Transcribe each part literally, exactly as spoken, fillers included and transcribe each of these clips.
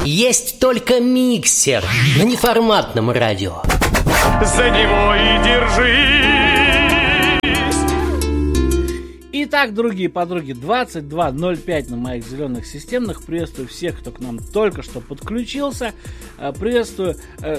Есть только миксер на неформатном радио. За него и держись. Итак, другие подруги, двадцать два ноль пять на моих зеленых системных. Приветствую всех, кто к нам только что подключился. Приветствую...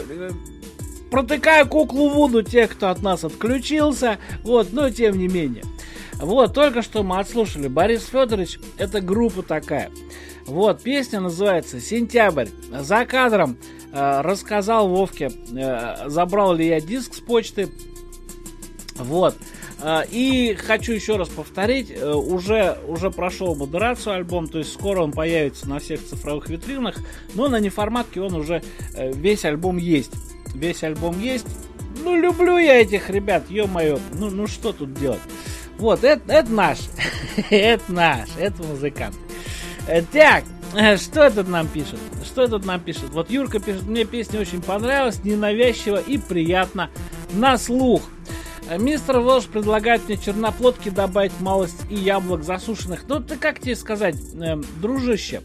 Протыкаю куклу Вуду тех, кто от нас отключился. Вот, но тем не менее. Вот, только что мы отслушали Борис Федорович. Это группа такая. Вот, песня называется «Сентябрь». За кадром э, рассказал Вовке, э, забрал ли я диск с почты. Вот. Э, и хочу еще раз повторить, э, уже, уже прошел модерацию альбом, то есть скоро он появится на всех цифровых витринах, но на неформатке он уже, э, весь альбом есть. Весь альбом есть. Ну, люблю я этих ребят, ё-моё. Ну, ну что тут делать? Вот, это, это наш. Это наш. Это музыкант. Так, что этот нам пишет? Что этот нам пишет? Вот Юрка пишет: мне песня очень понравилась, ненавязчиво и приятно на слух. Мистер Волш предлагает мне черноплодки добавить малость и яблок засушенных. Ну, ты как тебе сказать, э, дружище?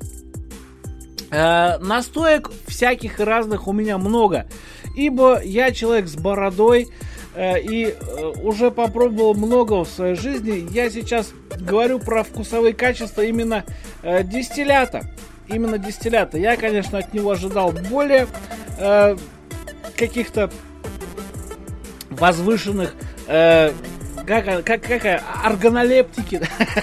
Э, настоек всяких и разных у меня много. Ибо я человек с бородой э, и э, уже попробовал многого в своей жизни. Я сейчас говорю про вкусовые качества именно э, дистиллята. Именно дистиллята. Я, конечно, от него ожидал более э, каких-то возвышенных э, как, как, как органолептики.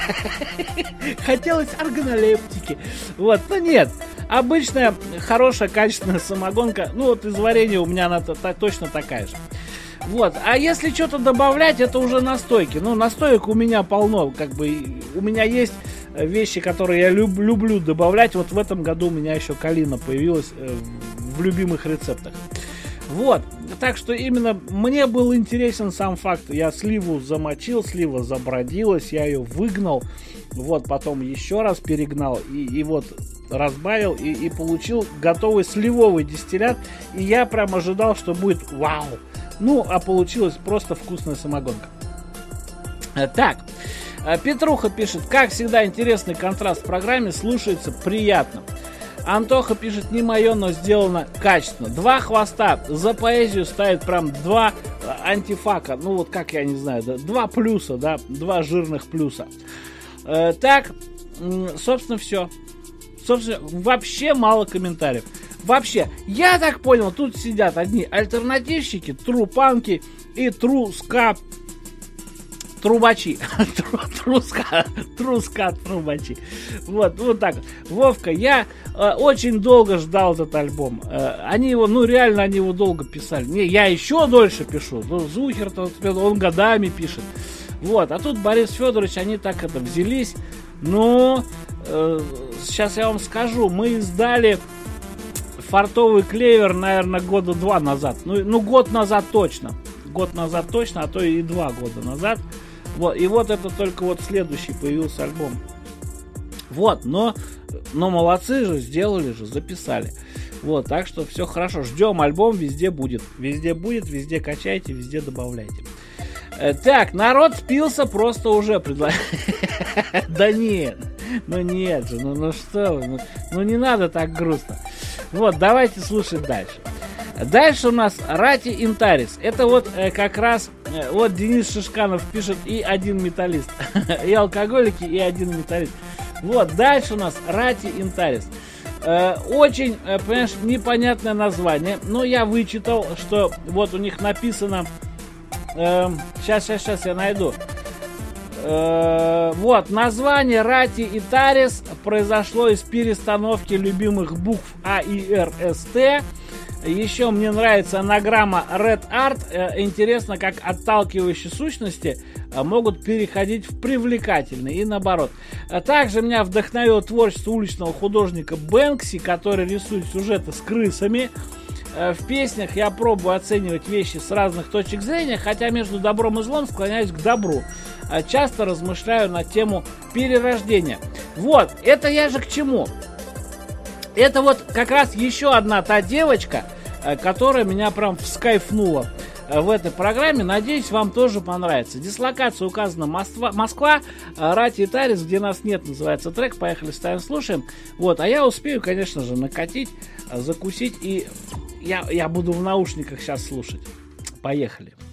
Хотелось органолептики. Вот, но нет. Обычная, хорошая, качественная самогонка. Ну, вот из варенья у меня она точно такая же. Вот. А если что-то добавлять, это уже настойки. Ну, настоек у меня полно. Как бы у меня есть вещи, которые я люб, люблю добавлять. Вот в этом году у меня еще калина появилась э, в любимых рецептах. Вот. Так что именно мне был интересен сам факт. Я сливу замочил, слива забродилась, я ее выгнал. Вот, потом еще раз перегнал. И, и вот разбавил и, и получил готовый сливовый дистиллят. И я прям ожидал, что будет вау. Ну, а получилась просто вкусная самогонка. Так, Петруха пишет: как всегда, интересный контраст в программе, слушается приятно. Антоха пишет: не мое, но сделано качественно. Два хвоста. За поэзию ставит прям два антифака. Ну вот как, я не знаю, да, два плюса, да, два жирных плюса. Э, так, собственно, все. Собственно, вообще мало комментариев. Вообще, я так понял, тут сидят одни альтернативщики, трупанки и труска трубачи. Труска, труска, трубачи. Вот, вот так. Вовка, я э, очень долго ждал этот альбом. Э, они его, ну реально, они его долго писали. Не, я еще дольше пишу. Ну, Зухер-то, он годами пишет. Вот, а тут Борис Федорович, они так это взялись. Ну, э, сейчас я вам скажу, мы издали «Фартовый клевер», наверное, года два назад. Ну, ну, год назад точно. Год назад точно, а то и два года назад. Вот, и вот это только вот следующий появился альбом. Вот, но, но молодцы же, сделали же, записали. Вот, так что все хорошо. Ждем альбом, везде будет. Везде будет, везде качайте, везде добавляйте. Э, так, народ спился просто уже. Да нет, ну нет же, ну, ну что вы, ну, ну не надо так грустно. Вот, давайте слушать дальше. Дальше у нас Рати Интарис. Это вот э, как раз э, вот Денис Шишканов пишет: и один металлист. И алкоголики, и один металлист. Вот, дальше у нас Рати Интарис. Э, очень, э, понимаешь, непонятное название. Но я вычитал, что вот у них написано... Э, сейчас, сейчас, сейчас я найду. Э, вот, название Рати Интарис произошло из перестановки любимых букв А и Р С Т. Еще мне нравится анаграмма Red Art. Интересно, как отталкивающие сущности могут переходить в привлекательные и наоборот. Также меня вдохновило творчество уличного художника Бэнкси, который рисует сюжеты с крысами. В песнях я пробую оценивать вещи с разных точек зрения, хотя между добром и злом склоняюсь к добру. Часто размышляю на тему перерождения. Вот, это я же к чему? Это вот как раз еще одна та девочка, которая меня прям вскайфнула. в этой программе. Надеюсь, вам тоже понравится. Дислокация указана Москва, Москва Рати и Тарис, где нас нет, называется трек. Поехали, ставим, слушаем. Вот, а я успею, конечно же, накатить, закусить, и я, я буду в наушниках сейчас слушать. Поехали.